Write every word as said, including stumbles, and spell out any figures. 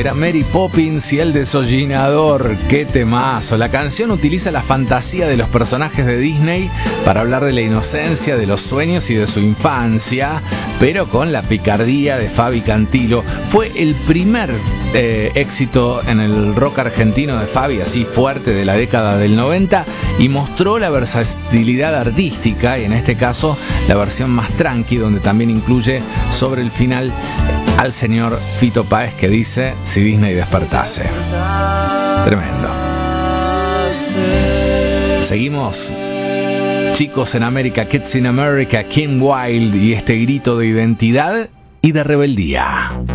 Era Mary Poppins y el desollinador. ¡Qué temazo! La canción utiliza la fantasía de los personajes de Disney para hablar de la inocencia, de los sueños y de su infancia, pero con la picardía de Fabi Cantilo. Fue el primer eh, éxito en el rock argentino de Fabi, así fuerte, de la década del noventa, y mostró la versatilidad artística, y en este caso la versión más tranqui, donde también incluye sobre el final al señor Fito Páez, que dice: si Disney despertase. Tremendo. Seguimos. Chicos en América, Kids in America, Kim Wilde y este grito de identidad y de rebeldía.